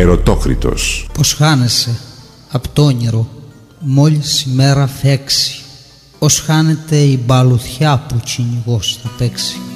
Ερωτόκριτος. Πως χάνεσαι απ' το όνειρο μόλις η μέρα φέξει, ως χάνεται η μπαλουθιά που ο κυνηγός θα παίξει.